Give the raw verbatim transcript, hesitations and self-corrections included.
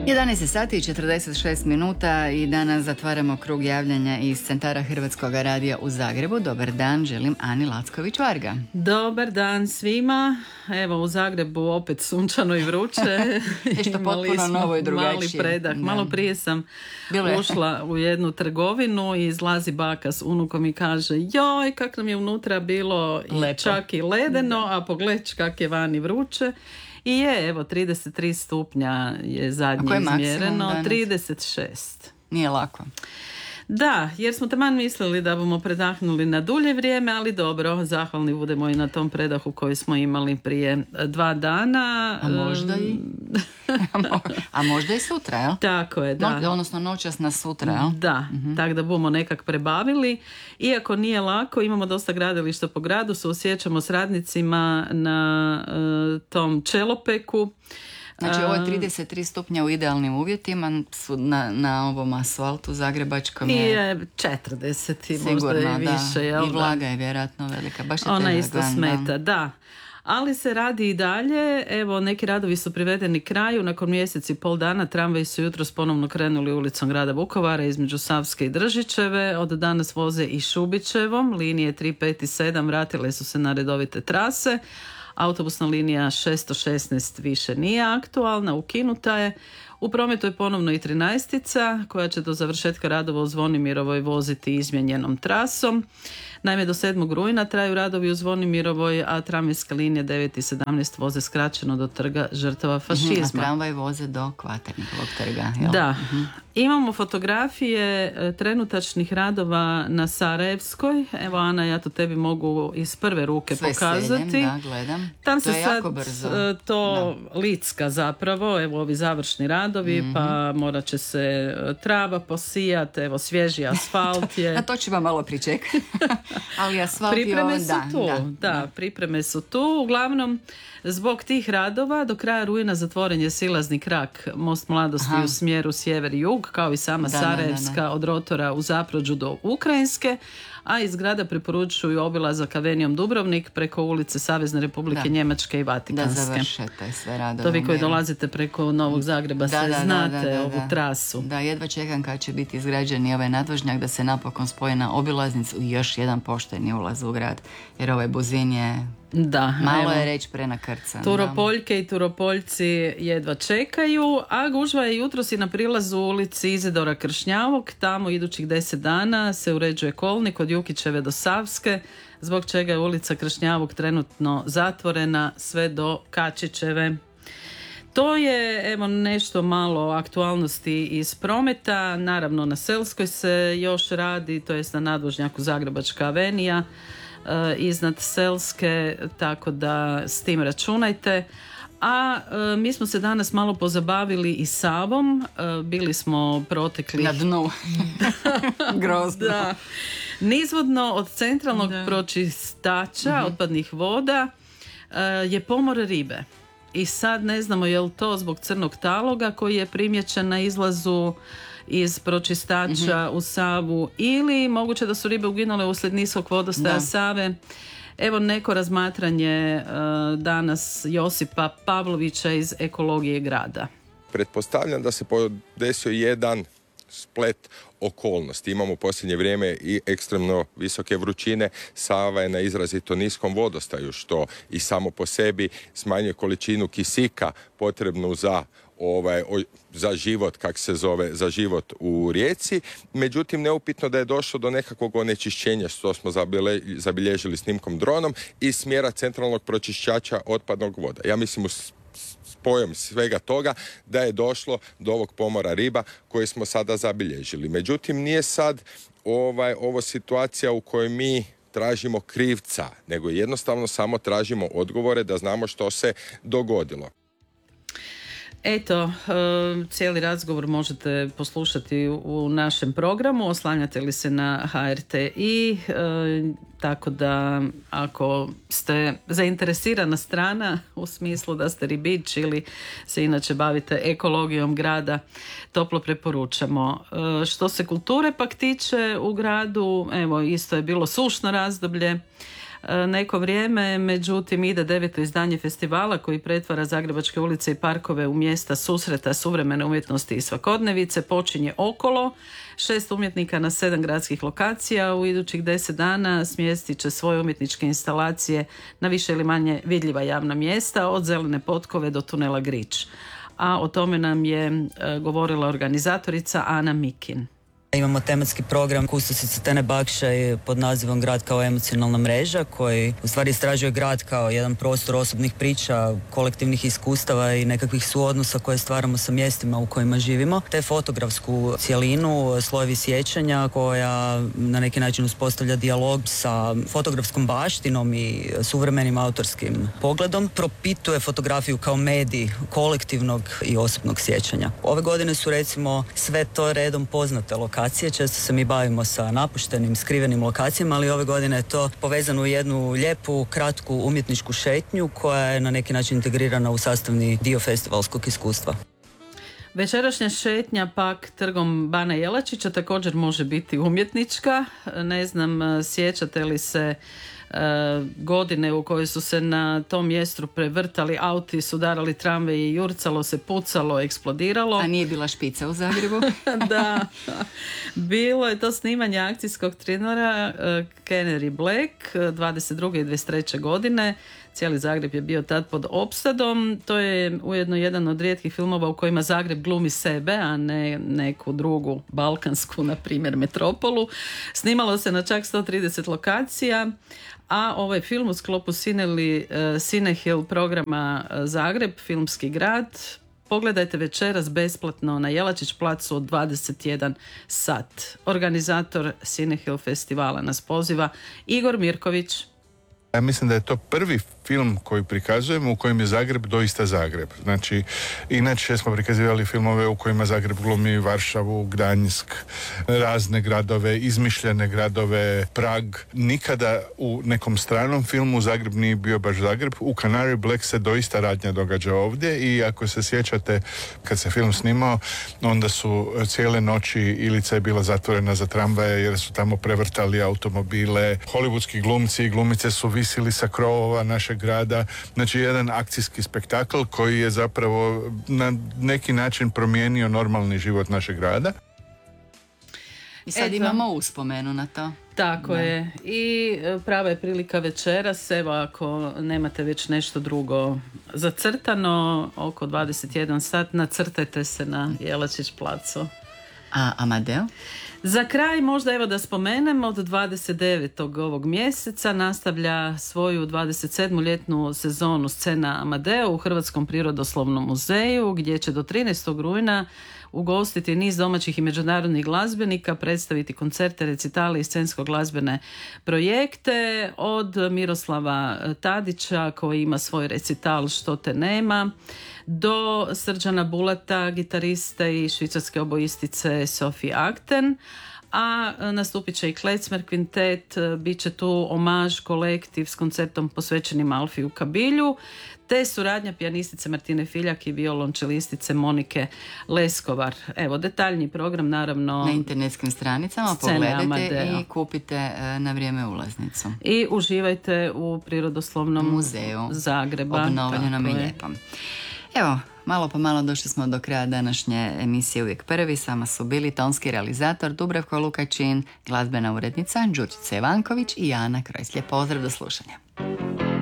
jedanaest sati i četrdeset šest minuta i danas zatvaramo krug javljanja iz centara Hrvatskog radija u Zagrebu. Dobar dan, želim Ani Lacković-Varga. Dobar dan svima. Evo u Zagrebu opet sunčano i vruće. Nešto potpuno novo i drugačije. Mali predah. Da. Malo prije sam Bilo ušla u jednu trgovinu i izlazi baka s unukom i kaže joj, kak nam je unutra bilo i čak i ledeno, a pogled kak je vani vruće. I je, evo, trideset tri stupnja je zadnje izmjereno, trideset šest. Nije lako. Da, jer smo taman mislili da bomo predahnuli na dulje vrijeme, ali dobro, zahvalni budemo i na tom predahu koji smo imali prije dva dana. A možda i... A možda i sutra, jel? Tako je, da. No, odnosno noćas na sutra, jel? Da, mm-hmm. Tako da bomo nekak prebavili. Iako nije lako, imamo dosta gradilišta po gradu, suosjećamo s radnicima na uh, tom Čelopeku. Znači ovo je trideset tri stupnja u idealnim uvjetima, na, na ovom asfaltu zagrebačkom je... je četrdeset i sigurno, možda i više. Da. Jel, i vlaga je vjerojatno velika. Baš je ona isto dan, smeta, da. da. Ali se radi i dalje. Evo, neki radovi su privedeni kraju. Nakon mjesec i pol dana tramvaji su jutros ponovno krenuli ulicom grada Vukovara između Savske i Držićeve. Od danas voze i Šubićevom. Linije tri, pet i sedam vratile su se na redovite trase. Autobusna linija šesto šesnaest više nije aktualna, ukinuta je. U prometu je ponovno i trinaestica koja će do završetka radova u Zvonimirovoj voziti izmijenjenom trasom. Naime, do sedmog rujna traju radovi u Zvonimirovoj, a tramvajska linija devet i sedamnaest voze skraćeno do trga žrtava fašizma. A tramvaj voze do Kvaternikovog trga. Jel? Da. Uh-huh. Imamo fotografije trenutačnih radova na Sarajevskoj. Evo, Ana, ja to tebi mogu iz prve ruke sve pokazati. Seljem, da, gledam. Tam to se je sad jako brzo. To da. licka zapravo, evo ovi završni radovi, mm-hmm. pa morat će se trava posijati, evo svježi asfalt je. A to ćemo malo pričekati. Ali asfalt pripreme je su da, tu, da, da, da, pripreme su tu. Uglavnom, zbog tih radova do kraja rujna zatvoren je silazni krak Most Mladosti Aha. u smjeru sjever-jug, kao i sama da, Sarajevska da, da, da. od Rotora u Zaprođu do Ukrajinske, a iz grada preporučuju obilazak Avenijom Dubrovnik preko ulice Savezne Republike da. Njemačke i Vatikanske. Da završete sve radove. To vi koji dolazite preko Novog Zagreba da, sve da, znate da, da, da, ovu da. trasu. Da, jedva čekam kad će biti izgrađen i ovaj nadvožnjak da se napokon spoji na obilaznicu i još jedan pošteni ulaz u grad. Jer ovaj Buzin je... Da, malo evo, je reći prenakrcan. Turopoljke i Turopoljci jedva čekaju, a gužva je jutros i na prilazu u ulici Izidora Kršnjavog. Tamo idućih deset dana se uređuje kolnik od Jukićeve do Savske, zbog čega je ulica Kršnjavog trenutno zatvorena sve do Kačićeve. To je evo nešto malo aktualnosti iz prometa. Naravno na Selskoj se još radi, to jest na nadvožnjaku Zagrebačka avenija iznad Selske, tako da s tim računajte. A e, mi smo se danas malo pozabavili i Savom, e, bili smo protekli na dnu grozno. Da. Nizvodno od centralnog da. pročistača uh-huh. otpadnih voda e, je pomor ribe. I sad ne znamo je li to zbog crnog taloga koji je primjećen na izlazu iz pročistača mm-hmm. u Savu ili moguće da su ribe uginule uslijed niskog vodostaja da. Save. Evo neko razmatranje uh, danas Josipa Pavlovića iz Ekologije grada. Pretpostavljam da se podesio jedan splet okolnosti. Imamo u posljednje vrijeme i ekstremno visoke vrućine. Sava je na izrazito niskom vodostaju, što i samo po sebi smanjuje količinu kisika potrebnu za Ovaj, za život, kak se zove, za život u rijeci. Međutim, neupitno da je došlo do nekakvog onečišćenja, što smo zabilježili snimkom dronom iz smjera centralnog pročišćača otpadnog voda. Ja mislim u spojem svega toga da je došlo do ovog pomora riba koje smo sada zabilježili. Međutim, nije sad ovaj, ovo situacija u kojoj mi tražimo krivca, nego jednostavno samo tražimo odgovore da znamo što se dogodilo. Eto, cijeli razgovor možete poslušati u našem programu, oslanjate li se na H R T I, tako da ako ste zainteresirana strana u smislu da ste ribič ili se inače bavite ekologijom grada, toplo preporučamo. Što se kulture pak tiče u gradu, evo isto je bilo sušno razdoblje, neko vrijeme, međutim ide deveto izdanje festivala koji pretvara zagrebačke ulice i parkove u mjesta susreta suvremene umjetnosti i svakodnevice. Počinje okolo, šest umjetnika na sedam gradskih lokacija. U idućih deset dana smjestit će svoje umjetničke instalacije na više ili manje vidljiva javna mjesta, od Zelene potkove do tunela Grič. A o tome nam je e, govorila organizatorica Ana Mikin. Imamo tematski program Kustosice Tene Bakšaj pod nazivom Grad kao emocionalna mreža, koji u stvari istražuje grad kao jedan prostor osobnih priča, kolektivnih iskustava i nekakvih suodnosa koje stvaramo sa mjestima u kojima živimo, te fotografsku cjelinu Slojevi sjećanja koja na neki način uspostavlja dijalog sa fotografskom baštinom i suvremenim autorskim pogledom, propituje fotografiju kao medij kolektivnog i osobnog sjećanja. Ove godine su recimo sve to redom poznate lokacije. Često se mi bavimo sa napuštenim, skrivenim lokacijama, ali ove godine je to povezano u jednu lijepu, kratku umjetničku šetnju koja je na neki način integrirana u sastavni dio festivalskog iskustva. Večerašnja šetnja pak trgom Bana Jelačića također može biti umjetnička. Ne znam, sjećate li se godine u kojoj su se na tom mjestu prevrtali auti, sudarali tramvaji, jurcalo se, pucalo, eksplodiralo. A nije bila špica u Zagrebu? Da, bilo je to snimanje akcijskog trilera Canary Black dvadeset druge i dvadeset treće godine. Cijeli Zagreb je bio tad pod opsadom. To je ujedno jedan od rijetkih filmova u kojima Zagreb glumi sebe, a ne neku drugu balkansku, na primjer Metropolu. Snimalo se na čak sto trideset lokacija, a ovaj film u sklopu Cineli, Cinehill programa Zagreb, filmski grad, pogledajte večeras besplatno na Jelačić placu od dvadeset jedan sat. Organizator Cinehill festivala nas poziva Igor Mirković. Ja mislim da je to prvi film koji prikazujemo u kojem je Zagreb doista Zagreb. Znači, inače smo prikazivali filmove u kojima Zagreb glumi Varšavu, Gdanjsk, razne gradove, izmišljene gradove, Prag. Nikada u nekom stranom filmu Zagreb nije bio baš Zagreb. U Canary Black se doista radnja događa ovdje i ako se sjećate kad se film snimao, onda su cijele noći Ilica je bila zatvorena za tramvaje jer su tamo prevrtali automobile. Hollywoodski glumci i glumice su visili sa krovova našeg grada. Znači jedan akcijski spektakl koji je zapravo na neki način promijenio normalni život našeg grada. I sad Eto. imamo uspomenu na to. Tako Da. je. I prava je prilika večeras, evo ako nemate već nešto drugo zacrtano, oko dvadeset jedan sat, nacrtajte se na Jelačić placu. A Amadeo? Za kraj možda evo da spomenem, od dvadeset devetog ovog mjeseca nastavlja svoju dvadeset sedmu ljetnu sezonu Scena Amadeo u Hrvatskom prirodoslovnom muzeju, gdje će do trinaestog rujna ugostiti niz domaćih i međunarodnih glazbenika, predstaviti koncerte, recitale i scensko-glazbene projekte, od Miroslava Tadića koji ima svoj recital Što te nema, do Srđana Bulata, gitariste i švicarske obojistice Sofie Akten. A nastupit će i Klezmer kvintet, bit će tu omaž kolektiv s koncertom posvećenim Alfiju Kabilju, te suradnja pijanistice Martine Filjak i violončelistice Monike Leskovar. Evo, detaljni program naravno Na internetskim stranicama Scene pogledajte Amadeo. i kupite e, na vrijeme ulaznicu. I uživajte u prirodoslovnom Muzeju Zagreba. obnovljenom i Tako je. lijepom. Evo, malo po malo došli smo do kraja današnje emisije Uvijek prvi. S vama su bili tonski realizator Dubravko Lukačin, glazbena urednica Đurđica Ivanković i Ana Krojs. Lijep pozdrav, do slušanja.